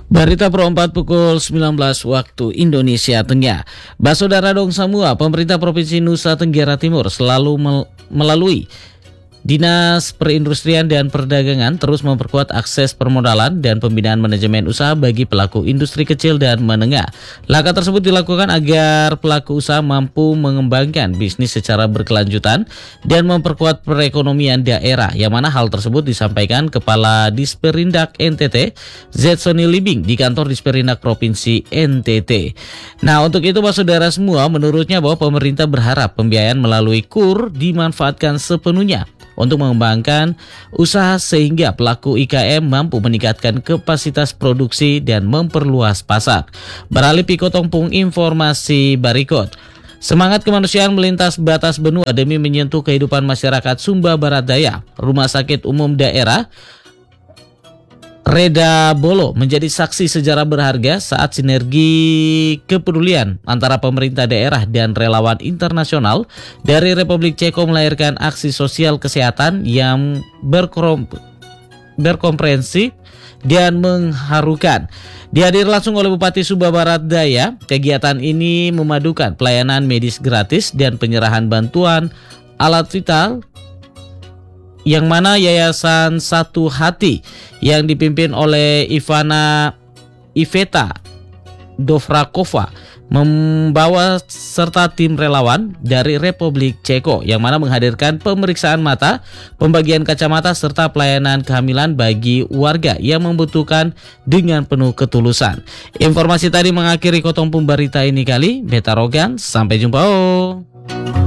Berita Pro 4 pukul 19 waktu Indonesia Tengah. Basodara Dong Samua, pemerintah Provinsi Nusa Tenggara Timur selalu melalui Dinas Perindustrian dan Perdagangan terus memperkuat akses permodalan dan pembinaan manajemen usaha bagi pelaku industri kecil dan menengah. Langkah tersebut dilakukan agar pelaku usaha mampu mengembangkan bisnis secara berkelanjutan dan memperkuat perekonomian daerah, yang mana hal tersebut disampaikan Kepala Disperindak NTT Zetsoni Libing di kantor Disperindak Provinsi NTT. Nah, untuk itu Pak Saudara semua, menurutnya bahwa pemerintah berharap pembiayaan melalui KUR dimanfaatkan sepenuhnya untuk mengembangkan usaha sehingga pelaku IKM mampu meningkatkan kapasitas produksi dan memperluas pasar. Beralih Pikotongpung informasi berikut. Semangat kemanusiaan melintas batas benua demi menyentuh kehidupan masyarakat Sumba Barat Daya. Rumah Sakit Umum Daerah Reda Bolo menjadi saksi sejarah berharga saat sinergi kepedulian antara pemerintah daerah dan relawan internasional dari Republik Ceko melahirkan aksi sosial kesehatan yang berkomprehensif dan mengharukan. Dihadiri langsung oleh Bupati Sumba Barat Daya, kegiatan ini memadukan pelayanan medis gratis dan penyerahan bantuan alat vital, yang mana Yayasan Satu Hati yang dipimpin oleh Iveta Dovrakova membawa serta tim relawan dari Republik Ceko, yang mana menghadirkan pemeriksaan mata, pembagian kacamata serta pelayanan kehamilan bagi warga yang membutuhkan dengan penuh ketulusan. Informasi tadi mengakhiri Kotongpung berita ini kali. Beta Rogan, sampai jumpa.